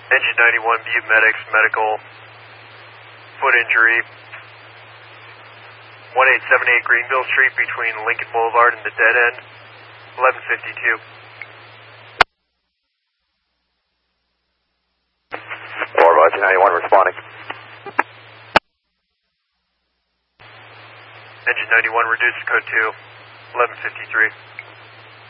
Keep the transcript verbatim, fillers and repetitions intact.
Engine ninety-one, Butte Medics, medical, foot injury. one eight seven eight Greenville Street between Lincoln Boulevard and the dead end, eleven fifty-two. Or Roger ninety-one responding. Engine ninety-one, reduced to code two, eleven fifty-three.